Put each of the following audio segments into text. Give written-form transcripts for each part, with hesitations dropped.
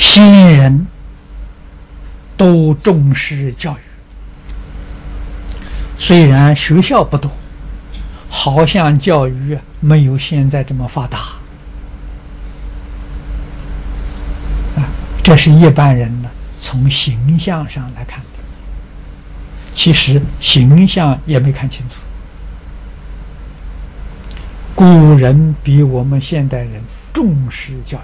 先人都重视教育，虽然学校不多，好像教育没有现在这么发达这是一般人呢从形象上来看的，其实形象也没看清楚。古人比我们现代人重视教育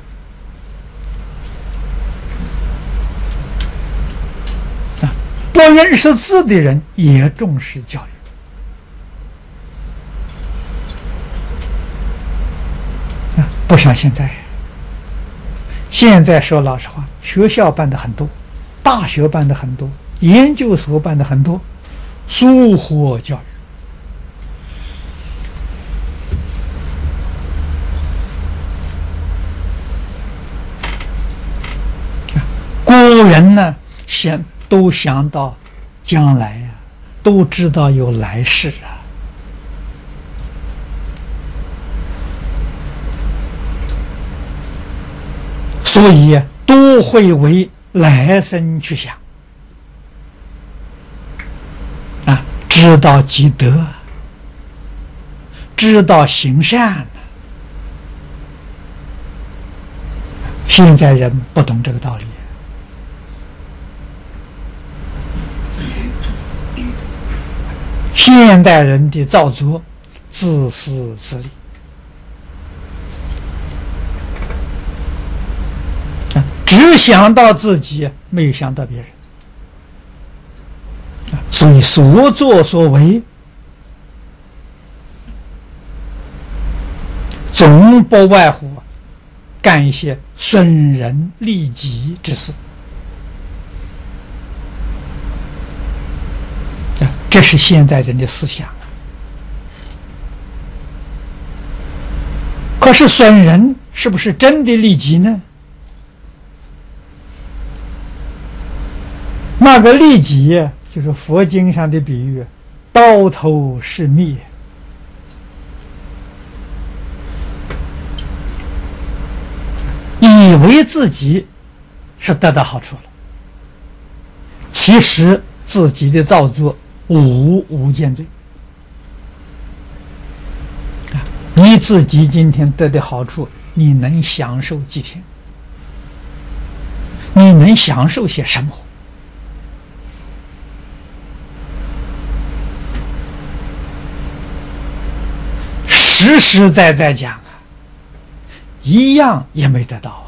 不认识字的人也重视教育不像现在。现在说老实话，学校办的很多，大学办的很多，研究所办的很多，疏忽教育。古人呢，都想到将来呀，都知道有来世啊。所以都会为来生去想知道积德，知道行善。现在人不懂这个道理，现代人的造作自私自利只想到自己，没有想到别人所以所作所为总不外乎干一些损人利己之事这是现代人的思想可是损人是不是真的利己呢？那个利己就是佛经上的比喻，刀头是蜜，以为自己是得到好处了，其实自己的造作无间罪你自己今天得的好处，你能享受几天？你能享受些什么？实实在在讲一样也没得到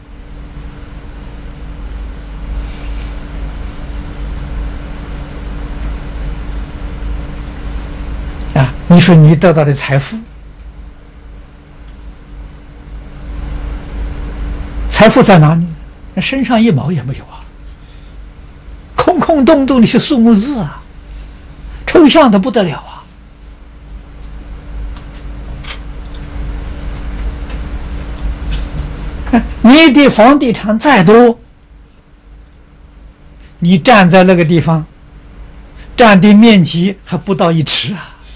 你说你得到的财富，财富在哪里？身上一毛也没有空空洞洞的是数目字抽象的不得了你的房地产再多，你站在那个地方，占地面积还不到1尺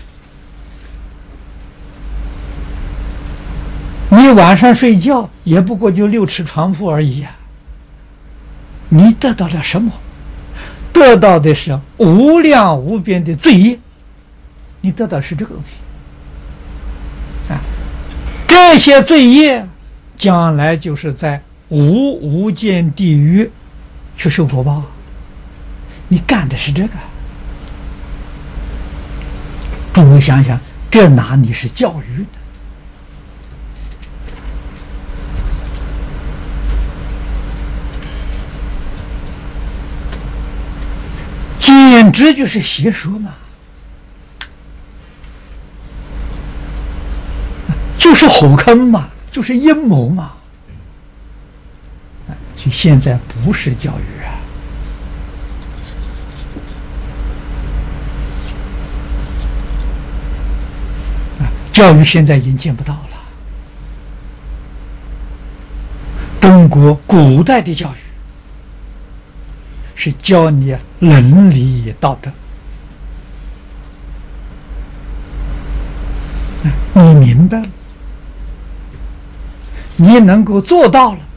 你晚上睡觉也不过就6尺床铺而已你得到了什么？得到的是无量无边的罪业，你得到的是这个东西这些罪业将来就是在无间地狱去受果报，你干的是这个。诸位想想，这哪里是教育呢？简直就是邪说嘛，就是火坑嘛，就是阴谋嘛。所以现在不是教育教育现在已经见不到了。中国古代的教育是教你伦理道德，你明白了，你能够做到了，